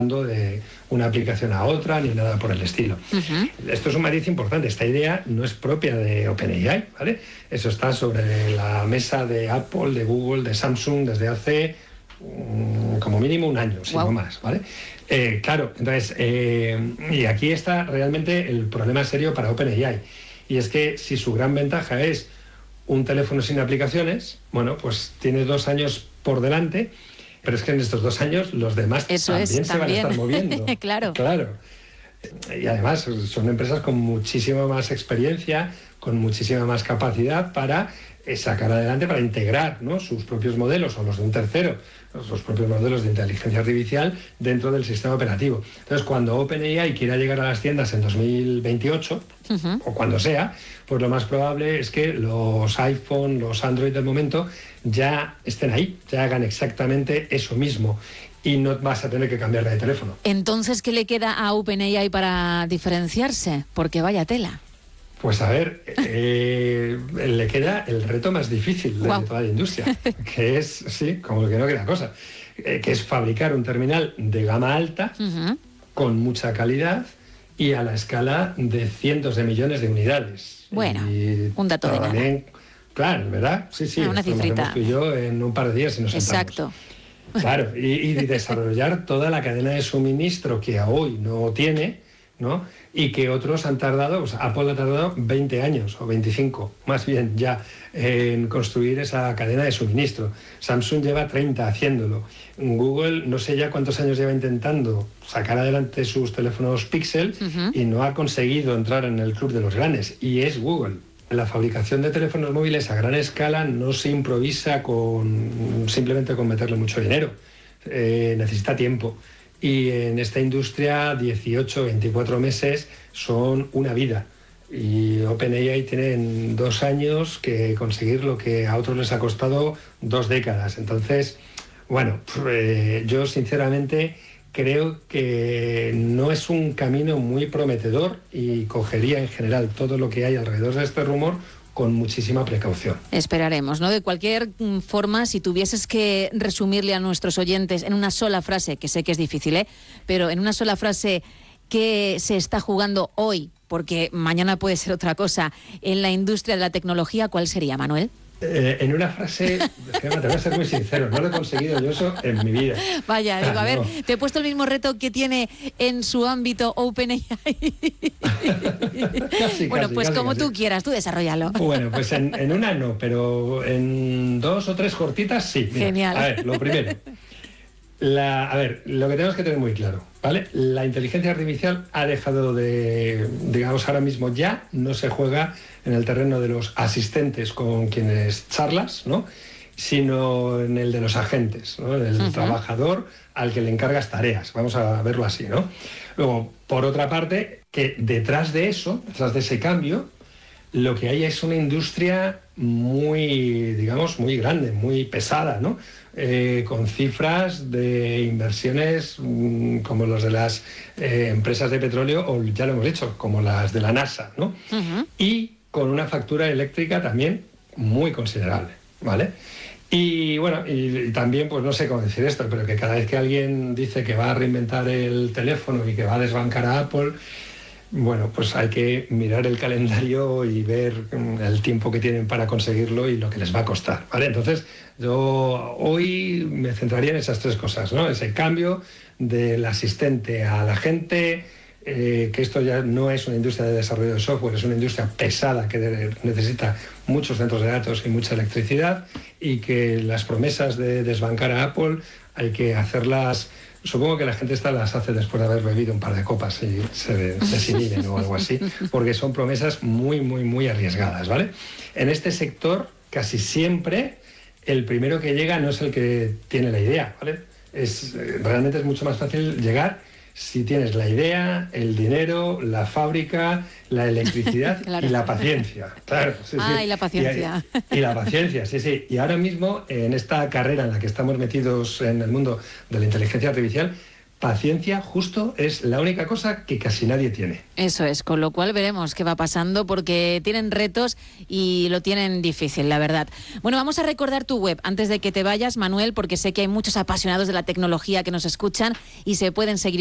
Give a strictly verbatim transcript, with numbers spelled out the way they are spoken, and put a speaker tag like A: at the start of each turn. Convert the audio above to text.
A: de una aplicación a otra ni nada por el estilo. Uh-huh. Esto es un matiz importante. Esta idea no es propia de OpenAI, ¿vale? Eso está sobre la mesa de Apple, de Google, de Samsung desde hace um, como mínimo un año, si wow. no más, ¿vale? Eh, claro, entonces, eh, y aquí está realmente el problema serio para OpenAI. Y es que si su gran ventaja es un teléfono sin aplicaciones, bueno, pues tiene dos años por delante. Pero es que en estos dos años los demás
B: Eso
A: también
B: es,
A: se
B: también.
A: van a estar moviendo.
B: Claro.
A: Claro. Y además son empresas con muchísima más experiencia, con muchísima más capacidad para sacar adelante, para integrar, ¿no?, sus propios modelos o los de un tercero, los propios modelos de inteligencia artificial dentro del sistema operativo. Entonces, cuando OpenAI quiera llegar a las tiendas en dos mil veintiocho, uh-huh. o cuando sea, pues lo más probable es que los iPhone, los Android del momento ya estén ahí, ya hagan exactamente eso mismo y no vas a tener que cambiar de teléfono.
B: Entonces, ¿qué le queda a OpenAI para diferenciarse? Porque vaya tela.
A: Pues a ver, eh, le queda el reto más difícil de wow. toda la industria, que es, sí, como que no queda cosa, eh, que es fabricar un terminal de gama alta, uh-huh. con mucha calidad y a la escala de cientos de millones de unidades.
B: Bueno,
A: y
B: un dato de
A: también,
B: nada.
A: Claro, ¿verdad? Sí, sí,
B: ah, una cifrita.
A: Tú y yo en un par de días si nos sentamos.
B: Exacto.
A: Claro, y, y desarrollar toda la cadena de suministro que hoy no tiene, ¿no? Y que otros han tardado, pues Apple ha tardado veinte años o veinticinco, más bien ya, en construir esa cadena de suministro. Samsung lleva treinta haciéndolo. Google no sé ya cuántos años lleva intentando sacar adelante sus teléfonos Pixel, uh-huh. y no ha conseguido entrar en el club de los grandes, y es Google. La fabricación de teléfonos móviles a gran escala no se improvisa con simplemente con meterle mucho dinero. Eh, necesita tiempo. Y en esta industria dieciocho, veinticuatro meses son una vida. Y OpenAI tiene en dos años que conseguir lo que a otros les ha costado dos décadas. Entonces, bueno, eh, yo sinceramente creo que no es un camino muy prometedor y cogería en general todo lo que hay alrededor de este rumor con muchísima precaución.
B: Esperaremos, ¿no? De cualquier forma, si tuvieses que resumirle a nuestros oyentes en una sola frase, que sé que es difícil, ¿eh?, pero en una sola frase, ¿qué se está jugando hoy? Porque mañana puede ser otra cosa. En la industria de la tecnología, ¿cuál sería, Manuel?
A: Eh, en una frase, te voy a ser muy sincero, no lo he conseguido yo eso en mi vida.
B: Vaya, digo, a ver, no. Te he puesto el mismo reto que tiene en su ámbito OpenAI.
A: casi,
B: bueno,
A: casi,
B: pues
A: casi,
B: como
A: casi.
B: tú quieras, tú desarrollalo.
A: Bueno, pues en, en una no, pero en dos o tres cortitas sí. Mira,
B: genial.
A: A ver, lo primero. La, a ver, lo que tenemos que tener muy claro, ¿vale? La inteligencia artificial ha dejado de, digamos, ahora mismo ya no se juega en el terreno de los asistentes con quienes charlas, ¿no?, sino en el de los agentes, ¿no?, el uh-huh. trabajador al que le encargas tareas, vamos a verlo así, ¿no? Luego, por otra parte, que detrás de eso, detrás de ese cambio, lo que hay es una industria muy, digamos, muy grande, muy pesada, ¿no? Eh, con cifras de inversiones mmm, como las de las eh, empresas de petróleo, o ya lo hemos dicho, como las de la NASA, ¿no? Uh-huh. Y con una factura eléctrica también muy considerable, ¿vale? Y bueno, y, y también, pues no sé cómo decir esto, pero que cada vez que alguien dice que va a reinventar el teléfono y que va a desbancar a Apple, bueno, pues hay que mirar el calendario y ver el tiempo que tienen para conseguirlo y lo que les va a costar, ¿vale? Entonces, yo hoy me centraría en esas tres cosas, ¿no? Ese cambio del asistente a la gente, eh, que esto ya no es una industria de desarrollo de software, es una industria pesada que de, necesita muchos centros de datos y mucha electricidad, y que las promesas de desbancar a Apple hay que hacerlas. Supongo que la gente esta las hace después de haber bebido un par de copas y se desinhiben o algo así, porque son promesas muy, muy, muy arriesgadas, ¿vale? En este sector, casi siempre, el primero que llega no es el que tiene la idea, ¿vale? Es, realmente es mucho más fácil llegar si tienes la idea, el dinero, la fábrica, la electricidad claro. y la paciencia. Claro, sí,
B: ah,
A: sí.
B: y la paciencia.
A: Y, y la paciencia, sí, sí. Y ahora mismo, en esta carrera en la que estamos metidos en el mundo de la inteligencia artificial, paciencia, justo, es la única cosa que casi nadie tiene.
B: Eso es, con lo cual veremos qué va pasando porque tienen retos y lo tienen difícil, la verdad. Bueno, vamos a recordar tu web antes de que te vayas, Manuel, porque sé que hay muchos apasionados de la tecnología que nos escuchan y se pueden seguir